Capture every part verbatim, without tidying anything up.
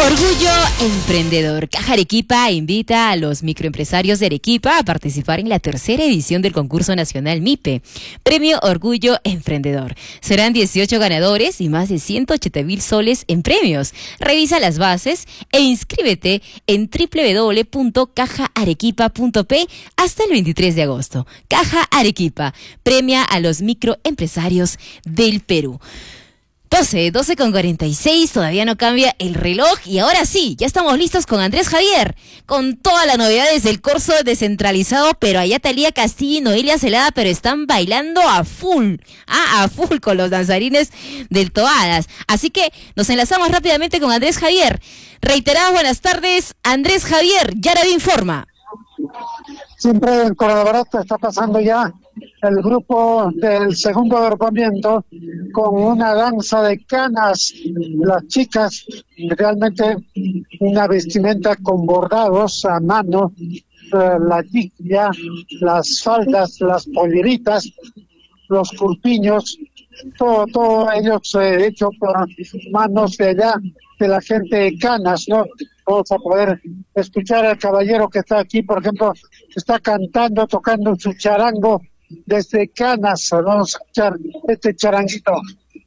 Orgullo Emprendedor. Caja Arequipa invita a los microempresarios de Arequipa a participar en la tercera edición del concurso nacional MIPE, Premio Orgullo Emprendedor. Serán dieciocho ganadores y más de ciento ochenta mil soles en premios. Revisa las bases e inscríbete en doble u doble u doble u punto caja arequipa punto pe hasta el veintitrés de agosto. Caja Arequipa premia a los microempresarios del Perú. doce, doce con cuarenta y seis, todavía no cambia el reloj y ahora sí, ya estamos listos con Andrés Javier, con todas las novedades del curso descentralizado, pero allá Talía Castillo y Noelia Celada, pero están bailando a full, ah, a full con los danzarines del Toadas. Así que nos enlazamos rápidamente con Andrés Javier. Reiteradas buenas tardes, Andrés Javier, Yaraví informa. Siempre en Coronavirus está pasando ya el grupo del segundo agrupamiento con una danza de canas. Las chicas realmente una vestimenta con bordados a mano, eh, la ya las faldas, las polleritas, los curpiños, todo, todo ello eh, hecho por manos de allá de la gente de Canas, ¿no? Vamos a poder escuchar al caballero que está aquí, por ejemplo, está cantando, tocando su charango desde Canas. Vamos a escuchar este charanguito.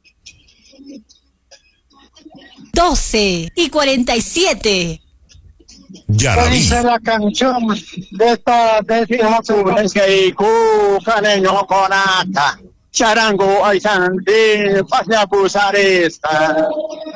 doce y cuarenta y siete. Ya dice la canción de esta de este charango aisan de pasnya pusaresta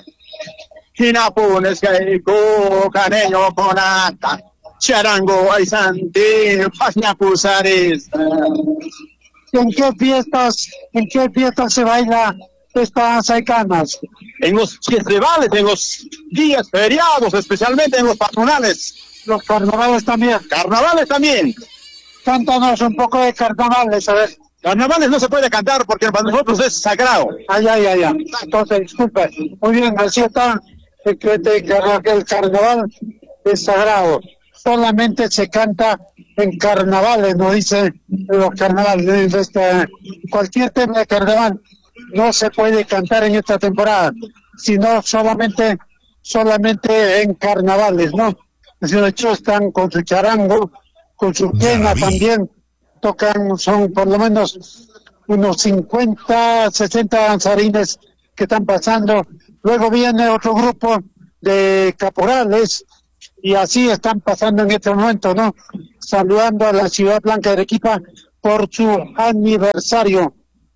hinapunes que go caneño conata charango aisan de pasnya pusaresta. ¿En qué fiestas, en qué fiestas se baila esta danza de canas? En los festivales, en los días feriados, especialmente en los patronales. Los carnavales también. Carnavales también. Cántanos un poco de carnavales, a ver. Carnavales no se puede cantar porque para nosotros es sagrado. Ay, ay, ay, ay. Entonces, disculpe. Muy bien, así está que, que, que el carnaval es sagrado. Solamente se canta en carnavales, no dice los carnavales. Este, cualquier tema de carnaval no se puede cantar en esta temporada, sino solamente, solamente en carnavales, ¿no? De hecho, están con su charango, con su quena también. Tocan, son por lo menos unos cincuenta, sesenta danzarines que están pasando. Luego viene otro grupo de caporales y así están pasando en este momento, ¿no? Saludando a la Ciudad Blanca de Arequipa por su aniversario.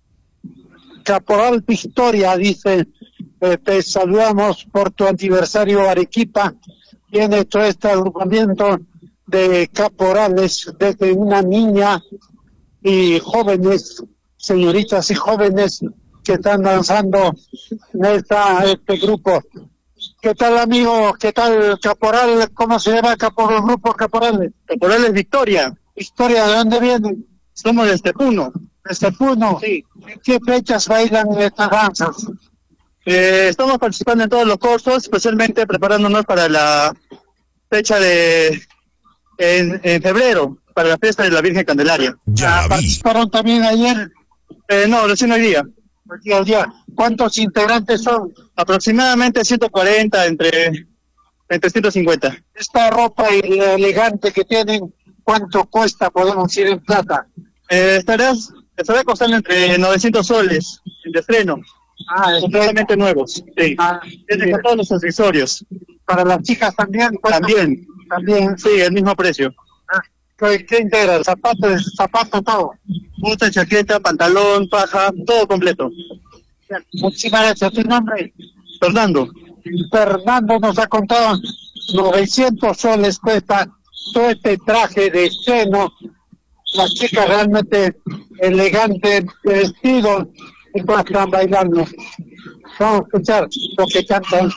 Caporal Victoria dice, eh, te saludamos por tu aniversario Arequipa. Viene todo este agrupamiento de caporales, desde una niña y jóvenes, señoritas y jóvenes que están danzando en esta, este grupo. ¿Qué tal, amigo? ¿Qué tal, caporal? ¿Cómo se llama el grupo caporales? Caporales Victoria. Victoria, ¿de dónde vienen? Somos de Estepuno. ¿De Estepuno? Sí. ¿En qué fechas bailan estas danzas? Eh, estamos participando en todos los cursos, especialmente preparándonos para la fecha de en, en febrero, para la fiesta de la Virgen Candelaria. Ya ah, ¿Participaron también ayer? Eh, no, recién hoy día. Hoy día. ¿Cuántos integrantes son? Aproximadamente ciento cuarenta, entre, entre ciento cincuenta. Esta ropa elegante que tienen, ¿cuánto cuesta, podemos ir en plata? Eh, estarás, estará costando entre novecientos soles, de estreno. Ah, completamente nuevos. Sí. Ah, Desde con todos los accesorios. Para las chicas también. También. También. Sí, el mismo precio. Ah, ¿qué, qué integra? Zapatos, zapato, todo. Bota, chaqueta, pantalón, paja, todo completo. Muchísimas gracias. ¿Tu nombre? Fernando. Fernando nos ha contado novecientos soles cuesta todo este traje de seno. Las chicas realmente elegantes, vestidos, y pues están bailando. Vamos a escuchar lo que cantan.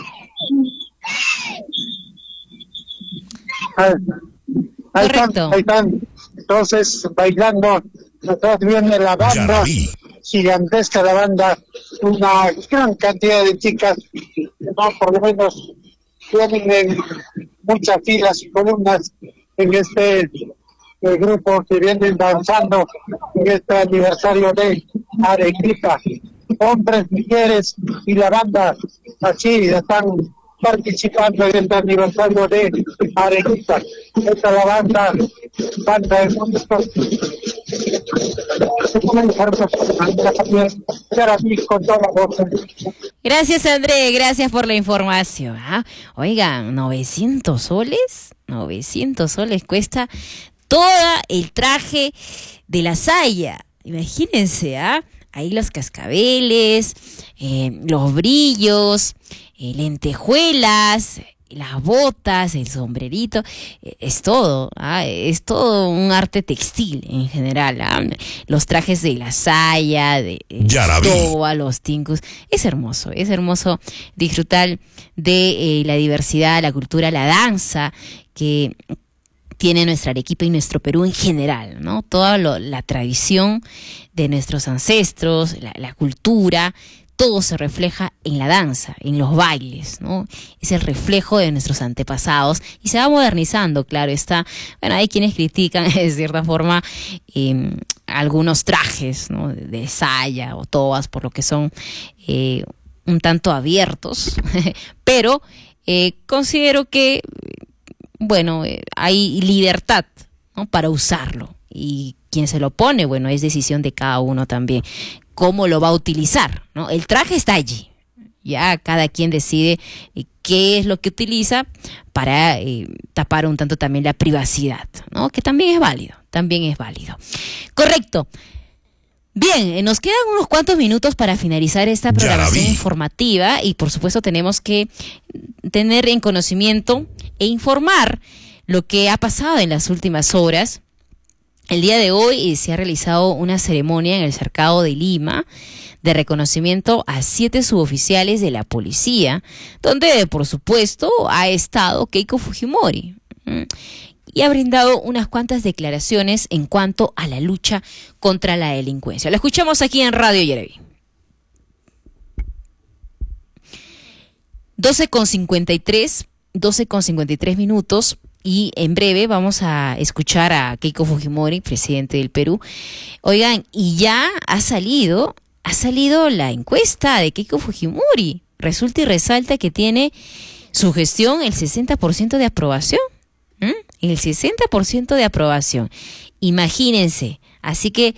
Ahí, ahí están, ahí están. Entonces, bailando. Detrás viene la banda, gigantesca la banda, una gran cantidad de chicas, no, por lo menos tienen en muchas filas y columnas en este el grupo que vienen danzando en este aniversario de Arequipa. Hombres, mujeres y la banda así están participando en este aniversario de Arequipa. Esta es la banda, banda de mundo. Gracias, André, gracias por la información. ¿Ah? Oigan, novecientos soles, novecientos soles cuesta todo el traje de la saya. Imagínense, ¿ah? Ahí los cascabeles, eh, los brillos, eh, lentejuelas, las botas, el sombrerito, eh, es todo, ¿ah? Es todo un arte textil en general. ¿Ah? Los trajes de la saya, de la toa, los tincus, es hermoso, es hermoso disfrutar de eh, la diversidad, la cultura, la danza que tiene nuestra Arequipa y nuestro Perú en general, ¿no? Toda lo, la tradición de nuestros ancestros, la, la cultura, todo se refleja en la danza, en los bailes, ¿no? Es el reflejo de nuestros antepasados y se va modernizando, claro está. Bueno, hay quienes critican de cierta forma eh, algunos trajes, ¿no? De, de saya o toas, por lo que son eh, un tanto abiertos, pero eh, considero que bueno, eh, hay libertad, ¿no? Para usarlo, y quien se lo pone, bueno, es decisión de cada uno también, cómo lo va a utilizar, ¿no? El traje está allí, ya cada quien decide eh, qué es lo que utiliza para eh, tapar un tanto también la privacidad, ¿no? Que también es válido, también es válido. Correcto. Bien, nos quedan unos cuantos minutos para finalizar esta programación informativa y por supuesto tenemos que tener en conocimiento e informar lo que ha pasado en las últimas horas. El día de hoy se ha realizado una ceremonia en el Cercado de Lima de reconocimiento a siete suboficiales de la policía, donde por supuesto ha estado Keiko Fujimori. Y ha brindado unas cuantas declaraciones en cuanto a la lucha contra la delincuencia. La escuchamos aquí en Radio Yaraví. doce con cincuenta y tres, doce con cincuenta y tres minutos y en breve vamos a escuchar a Keiko Fujimori, presidente del Perú. Oigan, y ya ha salido, ha salido la encuesta de Keiko Fujimori. Resulta y resalta que tiene su gestión el sesenta por ciento de aprobación. ¿Mm? El sesenta por ciento de aprobación. Imagínense. Así que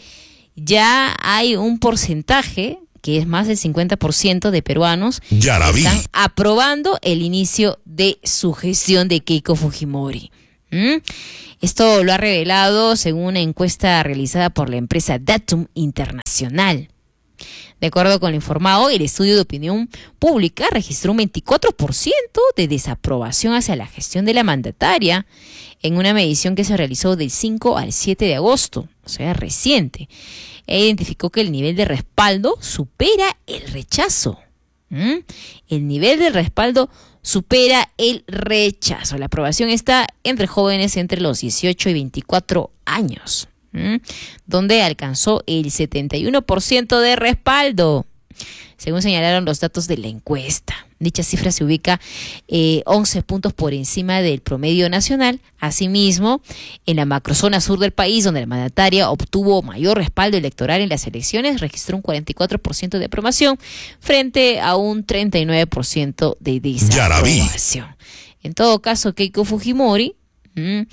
ya hay un porcentaje, que es más del cincuenta por ciento de peruanos, ya la vi, que están aprobando el inicio de su gestión de Keiko Fujimori. ¿Mm? Esto lo ha revelado según una encuesta realizada por la empresa Datum Internacional. De acuerdo con lo informado, el estudio de opinión pública registró un veinticuatro por ciento de desaprobación hacia la gestión de la mandataria en una medición que se realizó del cinco al siete de agosto, o sea, reciente. E identificó que el nivel de respaldo supera el rechazo. ¿Mm? El nivel de respaldo supera el rechazo. La aprobación está entre jóvenes entre los dieciocho y veinticuatro años. ¿Mm? Donde alcanzó el setenta y uno por ciento de respaldo, según señalaron los datos de la encuesta. Dicha cifra se ubica eh, once puntos por encima del promedio nacional. Asimismo, en la macrozona sur del país, donde la mandataria obtuvo mayor respaldo electoral en las elecciones, registró un cuarenta y cuatro por ciento de aprobación frente a un treinta y nueve por ciento de desaprobación. En todo caso, Keiko Fujimori mmm,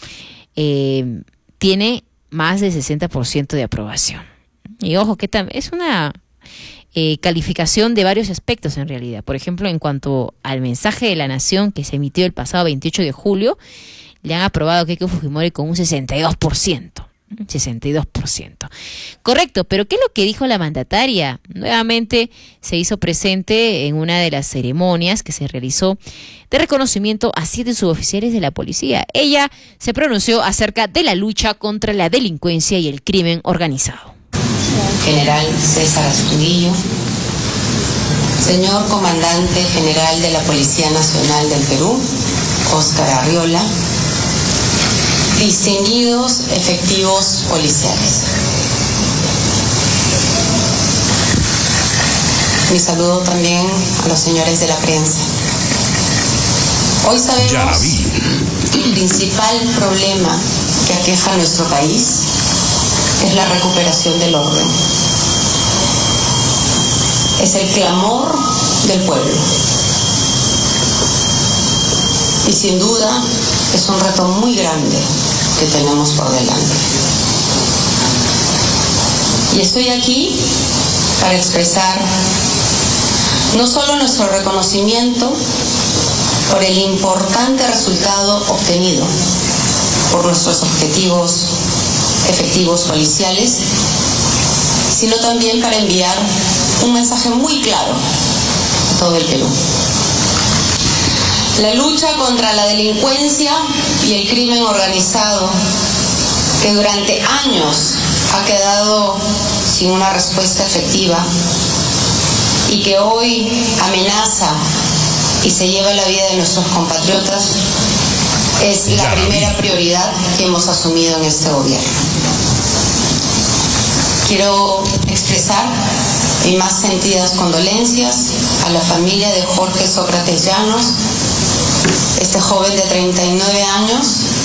eh, tiene más del sesenta por ciento de aprobación. Y ojo que también es una eh, calificación de varios aspectos en realidad. Por ejemplo, en cuanto al mensaje de la nación que se emitió el pasado veintiocho de julio, le han aprobado a Keiko Fujimori con un sesenta y dos por ciento. sesenta y dos por ciento. Correcto, pero ¿qué es lo que dijo la mandataria? Nuevamente se hizo presente en una de las ceremonias que se realizó de reconocimiento a siete suboficiales de la policía. Ella se pronunció acerca de la lucha contra la delincuencia y el crimen organizado. General César Astudillo, señor Comandante General de la Policía Nacional del Perú, Óscar Arriola, distinguidos efectivos policiales. Mi saludo también a los señores de la prensa. Hoy sabemos que el principal problema que aqueja a nuestro país es la recuperación del orden. Es el clamor del pueblo. Y sin duda es un reto muy grande que tenemos por delante. Y estoy aquí para expresar no solo nuestro reconocimiento por el importante resultado obtenido por nuestros objetivos efectivos policiales, sino también para enviar un mensaje muy claro a todo el Perú. La lucha contra la delincuencia y el crimen organizado, que durante años ha quedado sin una respuesta efectiva y que hoy amenaza y se lleva la vida de nuestros compatriotas, es la primera prioridad que hemos asumido en este gobierno. Quiero expresar mis más sentidas condolencias a la familia de Jorge Sócrates Llanos, este joven de treinta y nueve años,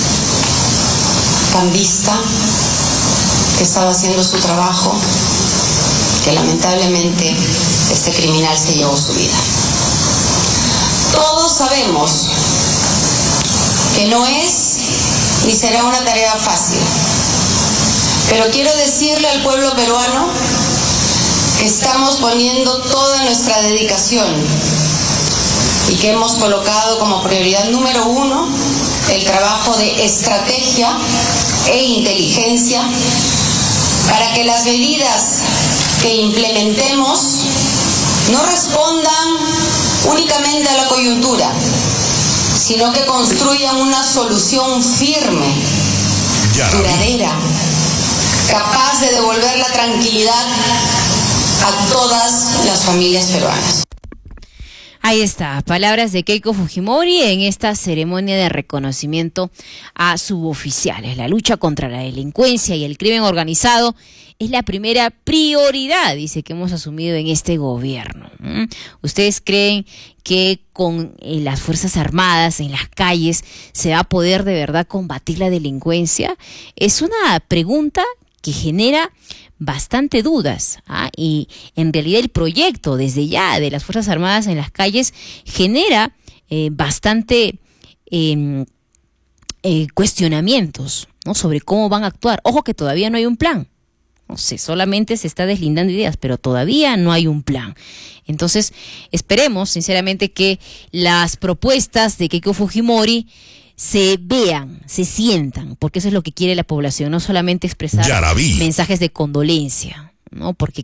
cambista, que estaba haciendo su trabajo, que lamentablemente este criminal se llevó su vida. Todos sabemos que no es ni será una tarea fácil, pero quiero decirle al pueblo peruano que estamos poniendo toda nuestra dedicación y que hemos colocado como prioridad número uno el trabajo de estrategia e inteligencia para que las medidas que implementemos no respondan únicamente a la coyuntura, sino que construyan una solución firme, duradera, capaz de devolver la tranquilidad a todas las familias peruanas. Ahí está, palabras de Keiko Fujimori en esta ceremonia de reconocimiento a suboficiales. La lucha contra la delincuencia y el crimen organizado es la primera prioridad, dice, que hemos asumido en este gobierno. ¿Mm? ¿Ustedes creen que con eh, las Fuerzas Armadas en las calles se va a poder de verdad combatir la delincuencia? Es una pregunta que genera bastante dudas, ¿ah? Y en realidad el proyecto desde ya de las Fuerzas Armadas en las calles genera eh, bastante eh, eh, cuestionamientos, ¿no?, sobre cómo van a actuar. Ojo que todavía no hay un plan, no sé, solamente se está deslindando ideas, pero todavía no hay un plan. Entonces esperemos sinceramente que las propuestas de Keiko Fujimori se vean, se sientan, porque eso es lo que quiere la población, no solamente expresar mensajes de condolencia, ¿no? Porque